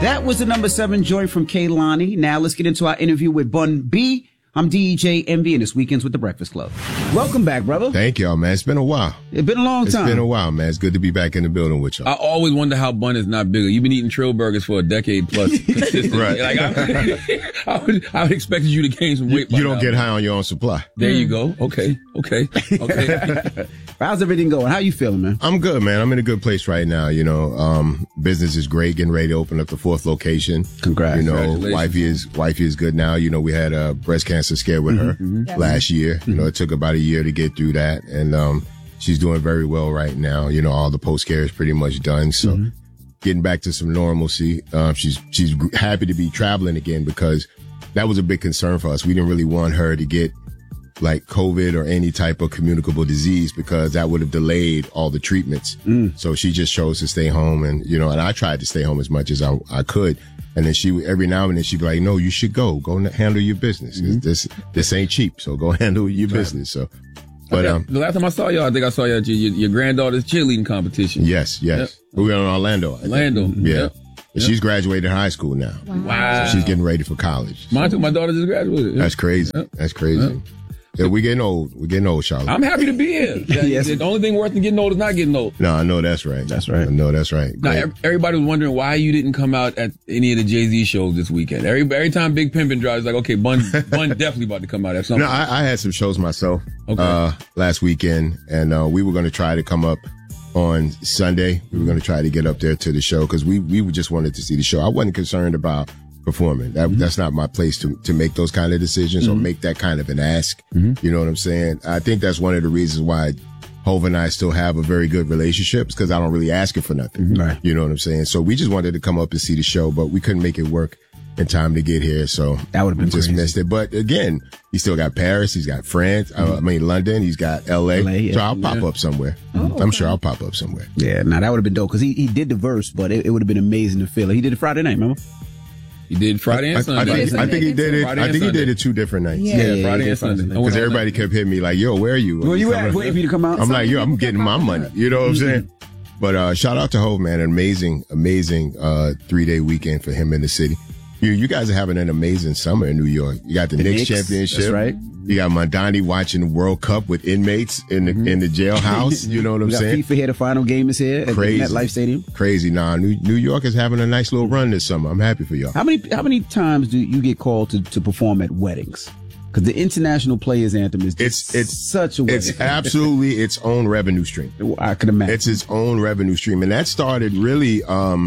That was the number 7 joint from Kehlani. Now let's get into our interview with Bun B. I'm DJ Envy, and this weekend's with the Breakfast Club. Welcome back, brother. Thank y'all, man. It's been a while. It's been a long time. It's been a while, man. It's good to be back in the building with y'all. I always wonder how Bun is not bigger. You've been eating Trill burgers for a decade plus. Right. Like I would expect you to gain some weight. You don't get high on your own supply. There you go. Okay. How's everything going? How you feeling, man? I'm good, man. I'm in a good place right now. You know, business is great. Getting ready to open up the 4th location. Congrats. You know, wifey is good now. You know, we had a breast cancer scare with her last year. You know, it took about a year to get through that. And, she's doing very well right now. You know, all the post-care is pretty much done. So getting back to some normalcy. She's happy to be traveling again because that was a big concern for us. We didn't really want her to get like COVID or any type of communicable disease because that would have delayed all the treatments. So she just chose to stay home and, you know, and I tried to stay home as much as I could. And then every now and then she'd be like, no, you should go handle your business. This ain't cheap. So go handle your business. So, but, the last time I saw y'all, I think I saw y'all at your granddaughter's cheerleading competition. Yes. Yep. We were in Orlando. Yeah. Yep. She's graduated high school now. Wow. So she's getting ready for college. My daughter just graduated. That's crazy. Yep. That's crazy. Yep. Yeah, we're getting old. We're getting old, Charlotte. I'm happy to be here. Yes. The only thing worth than getting old is not getting old. No, I know that's right. That's right. I know that's right. Now, everybody was wondering why you didn't come out at any of the Jay-Z shows this weekend. Every time Big Pimpin' drives, like, okay, Bun definitely about to come out at something. No, I had some shows myself last weekend, and we were going to try to come up on Sunday. We were going to try to get up there to the show because we just wanted to see the show. I wasn't concerned about performing. That's not my place to make those kind of decisions or make that kind of an ask. You know what I'm saying? I think that's one of the reasons why Hov and I still have a very good relationship because I don't really ask her for nothing. Right. You know what I'm saying? So we just wanted to come up and see the show, but we couldn't make it work in time to get here. So that would have been just crazy. missed it. But again, he's still got Paris. He's got France. London. He's got LA. Yeah. So I'll pop up somewhere. I'm sure I'll pop up somewhere. Yeah. Now that would have been dope because he did the verse, but it would have been amazing to feel it. He did it Friday night, remember? You did Friday and Sunday. I think he did it. Friday I and think he Sunday. did it 2 different nights. Yeah, Friday and Sunday. Because everybody kept hitting me like, yo, where are you? Where you at? Waiting for you to come out? I'm like, yo, I'm getting my money. You know what I'm saying? But shout out to Hov, man. An amazing 3-day weekend for him in the city. You guys are having an amazing summer in New York. You got the Knicks championship. That's right. You got Mondani watching the World Cup with inmates in the jailhouse. You know what I'm saying? FIFA here. The final game is here at MetLife Stadium. Crazy. Nah, New York is having a nice little run this summer. I'm happy for y'all. How many times do you get called to perform at weddings? Because the International Players Anthem is it's such a wedding. It's absolutely its own revenue stream. I can imagine. It's its own revenue stream, and that started really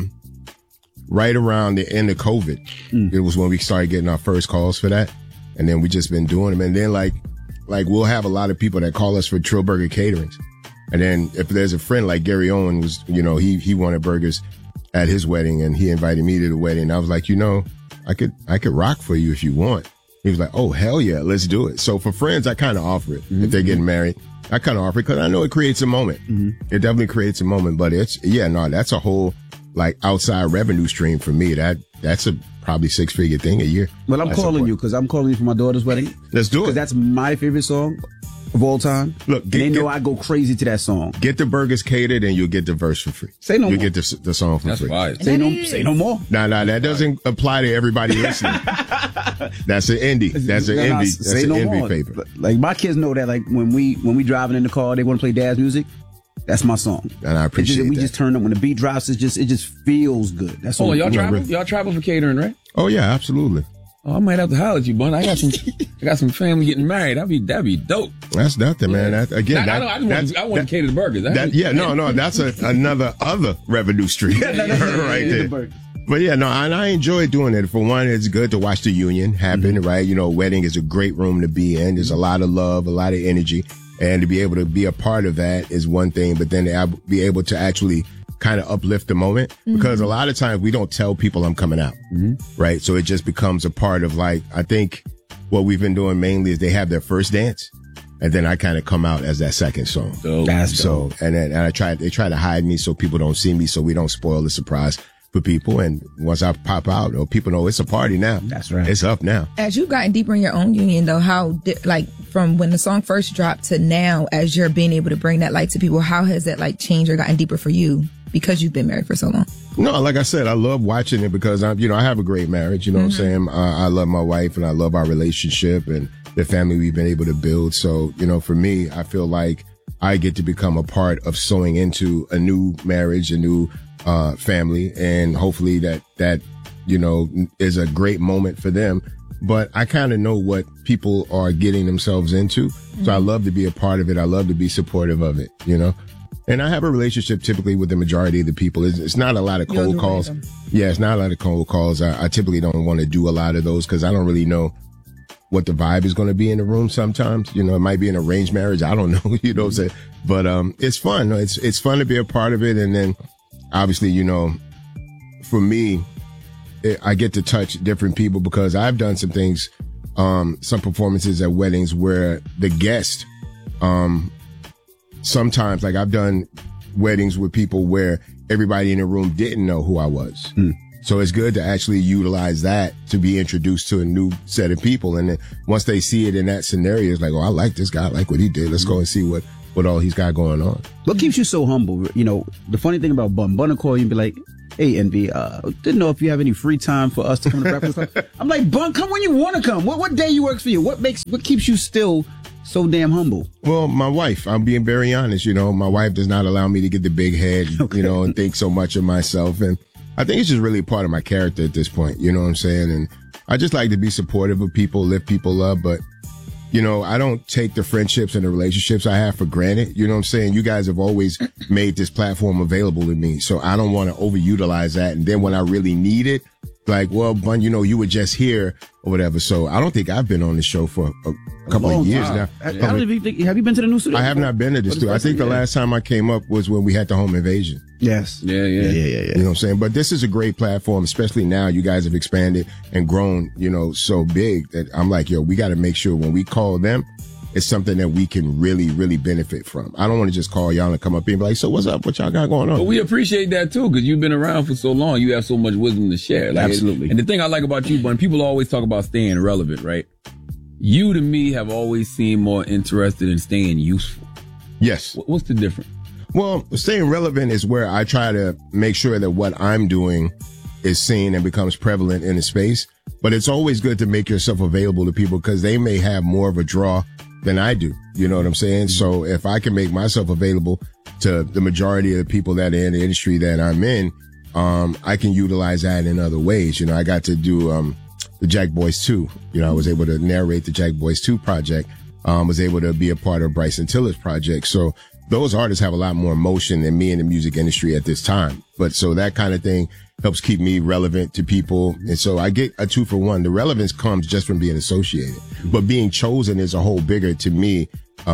right around the end of COVID. It was when we started getting our first calls for that. And then we just been doing them. And then like we'll have a lot of people that call us for Trill Burger caterings. And then if there's a friend like Gary Owen was, you know, he wanted burgers at his wedding and he invited me to the wedding. I was like, you know, I could rock for you if you want. He was like, oh, hell yeah, let's do it. So for friends, I kind of offer it. If they're getting married, I kind of offer it because I know it creates a moment. It definitely creates a moment, but that's a whole like outside revenue stream for me. That's a probably 6-figure thing a year. Well, I'm calling you because I'm calling you for my daughter's wedding. Let's do it. Because that's my favorite song of all time. Look, they know I go crazy to that song. Get the burgers catered and you'll get the verse for free. Say no more. You'll get the song for free. Fire. Say no more. Nah, that doesn't apply to everybody listening. That's an indie. That's an indie. That's an indie paper. Like my kids know that like when we driving in the car, they want to play dad's music. That's my song. And I appreciate we just turn up when the beat drops. It just feels good. That's all. Y'all travel? Y'all travel for catering, right? Oh yeah, absolutely. Oh, I might have to holler at you, Bun. I got some family getting married. That'd be dope. That's nothing, man. I want to cater the burgers. That's another revenue stream right there. But yeah, no, and I enjoy doing it. For one, it's good to watch the union happen, right? You know, wedding is a great room to be in. There's a lot of love, a lot of energy. And to be able to be a part of that is one thing, but then to be able to actually kind of uplift the moment because a lot of times we don't tell people I'm coming out, right? So it just becomes a part of like, I think what we've been doing mainly is they have their first dance and then I kind of come out as that second song. That's dope. And they try to hide me so people don't see me so we don't spoil the surprise for people. And once I pop out, people know it's a party now. That's right. It's up now. As you've gotten deeper in your own union, though, how, like, from when the song first dropped to now, as you're being able to bring that light to people, how has that, like, changed or gotten deeper for you? because you've been married for so long? No, like I said, I love watching it because I have a great marriage. You know what I'm saying? I love my wife and I love our relationship and the family we've been able to build. So, for me, I feel like I get to become a part of sowing into a new marriage, a new family, and hopefully that is a great moment for them. But I kind of know what people are getting themselves into. So I love to be a part of it. I love to be supportive of it, And I have a relationship typically with the majority of the people. It's not a lot of cold calls. Yeah, it's not a lot of cold calls. I typically don't want to do a lot of those because I don't really know what the vibe is going to be in the room sometimes. It might be an arranged marriage. I don't know, what I'm saying? But it's fun. It's fun to be a part of it. And then obviously, for me, I get to touch different people because I've done some things, some performances at weddings where the guest, sometimes, like I've done weddings with people where everybody in the room didn't know who I was. So it's good to actually utilize that to be introduced to a new set of people. And then once they see it in that scenario, it's like, oh, I like this guy. I like what he did. Let's go and see what all he's got going on. What keeps you so humble? The funny thing about Bun will call you and be like, hey, Envy, didn't know if you have any free time for us to come to Breakfast Club. I'm like, Bun, come when you want to come. What day you works for you? What keeps you still so damn humble? Well, my wife, I'm being very honest, my wife does not allow me to get the big head, and think so much of myself. And I think it's just really a part of my character at this point. You know what I'm saying? And I just like to be supportive of people, lift people up, but I don't take the friendships and the relationships I have for granted. You know what I'm saying? You guys have always made this platform available to me. So I don't want to overutilize that. And then when I really need it, like, well, Bun, you were just here or whatever. So I don't think I've been on the show for a couple of years now. Have you been to the new studio? I have not been to the studio. I think the last time I came up was when we had the home invasion. Yes. Yeah. You know what I'm saying? But this is a great platform, especially now you guys have expanded and grown, so big that I'm like, we got to make sure when we call them, it's something that we can really, really benefit from. I don't want to just call y'all and come up and be like, so what's up? What y'all got going on? But we appreciate that too, because you've been around for so long. You have so much wisdom to share. Absolutely. And the thing I like about you, Bun, people always talk about staying relevant, right? You, to me, have always seemed more interested in staying useful. Yes. What's the difference? Well, staying relevant is where I try to make sure that what I'm doing is seen and becomes prevalent in the space. But it's always good to make yourself available to people because they may have more of a draw than I do. You know what I'm saying? So if I can make myself available to the majority of the people that are in the industry that I'm in, I can utilize that in other ways. I got to do, the Jack Boys 2. I was able to narrate the Jack Boys 2 project, was able to be a part of Bryson Tiller's project. So those artists have a lot more emotion than me in the music industry at this time. But so that kind of thing helps keep me relevant to people. And so I get a 2-for-1. The relevance comes just from being associated, but being chosen is a whole bigger to me.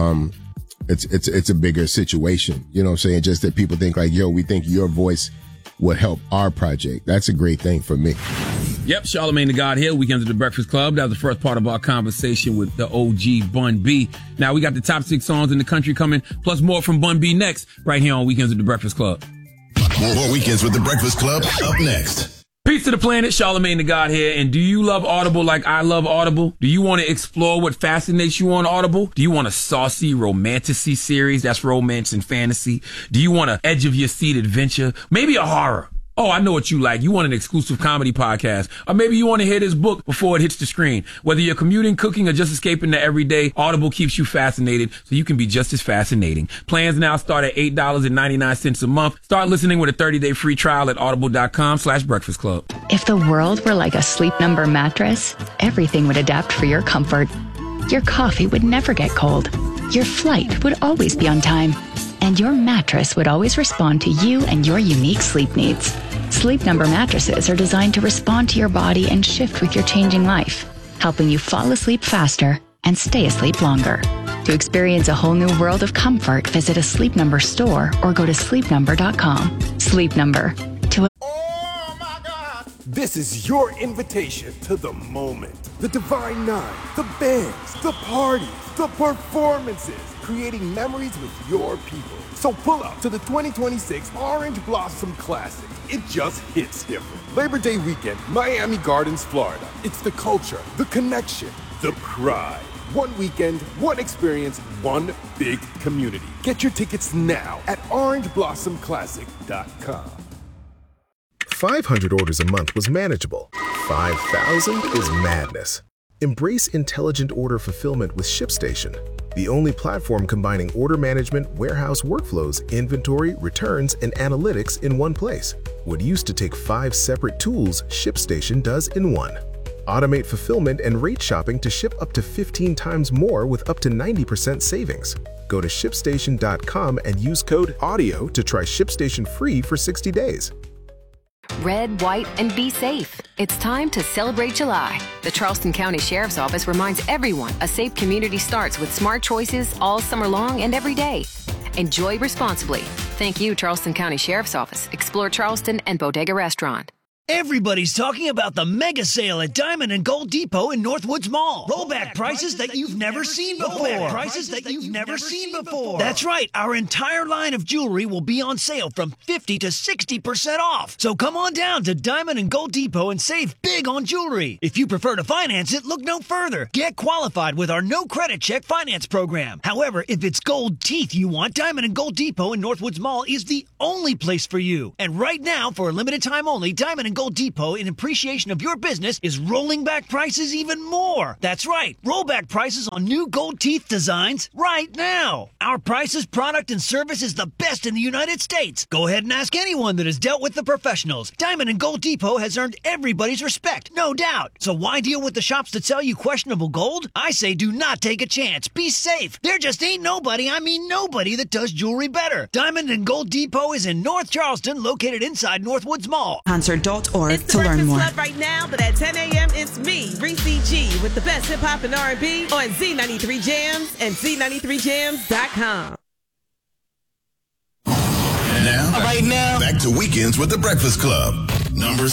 It's a bigger situation. You know what I'm saying? Just that people think like, we think your voice would help our project. That's a great thing for me. Yep, Charlamagne the God Hill, Weekends at the Breakfast Club. That was the first part of our conversation with the OG Bun B. Now we got the top 6 songs in the country coming, plus more from Bun B next, right here on Weekends at the Breakfast Club. More Weekends with the Breakfast Club up next. Peace to the planet, Charlamagne the God here. And do you love Audible like I love Audible? Do you want to explore what fascinates you on Audible? Do you want a saucy romantasy series? That's romance and fantasy. Do you want an edge of your seat adventure? Maybe a horror. Oh, I know what you like. You want an exclusive comedy podcast. Or maybe you want to hear this book before it hits the screen. Whether you're commuting, cooking, or just escaping the everyday, Audible keeps you fascinated so you can be just as fascinating. Plans now start at $8.99 a month. Start listening with a 30-day free trial at audible.com/breakfast club. If the world were like a Sleep Number mattress, everything would adapt for your comfort. Your coffee would never get cold. Your flight would always be on time. And your mattress would always respond to you and your unique sleep needs. Sleep Number mattresses are designed to respond to your body and shift with your changing life, helping you fall asleep faster and stay asleep longer. To experience a whole new world of comfort, visit a Sleep Number store or go to sleepnumber.com. Sleep Number. Oh my God! This is your invitation to the moment. The Divine Nine, the bands, the parties, the performances, creating memories with your people. So pull up to the 2026 Orange Blossom Classic. It just hits different. Labor Day weekend, Miami Gardens, Florida. It's the culture, the connection, the pride. One weekend, one experience, one big community. Get your tickets now at orangeblossomclassic.com. 500 orders a month was manageable. 5,000 is madness. Embrace intelligent order fulfillment with ShipStation, the only platform combining order management, warehouse workflows, inventory, returns, and analytics in one place. What used to take 5 separate tools, ShipStation does in one. Automate fulfillment and rate shopping to ship up to 15 times more with up to 90% savings. Go to ShipStation.com and use code AUDIO to try ShipStation free for 60 days. Red, white, and be safe. It's time to celebrate July. The Charleston County Sheriff's Office reminds everyone a safe community starts with smart choices all summer long and every day. Enjoy responsibly. Thank you, Charleston County Sheriff's Office, Explore Charleston, and Bodega Restaurant. Everybody's talking about the mega sale at Diamond and Gold Depot in Northwoods Mall. Rollback prices that you've never seen before. That's right. Our entire line of jewelry will be on sale from 50 to 60% off. So come on down to Diamond and Gold Depot and save big on jewelry. If you prefer to finance it, look no further. Get qualified with our no credit check finance program. However, if it's gold teeth you want, Diamond and Gold Depot in Northwoods Mall is the only place for you. And right now, for a limited time only, Diamond and Gold Depot, in appreciation of your business, is rolling back prices even more. That's right, rollback prices on new gold teeth designs right now. Our prices, product, and service is the best in the United States. Go ahead and ask anyone that has dealt with the professionals. Diamond and Gold Depot has earned everybody's respect, no doubt. So why deal with the shops that sell you questionable gold? I say do not take a chance. Be safe. There just ain't nobody, nobody that does jewelry better. Diamond and Gold Depot is in North Charleston, located inside Northwoods Mall. Concert.org it's to learn more. Club right now, but at 10 a.m. it's me, Reese G, with the best hip hop and R&B on Z93 Jams and Z93Jams.com. Now, back to Weekends with the Breakfast Club. Number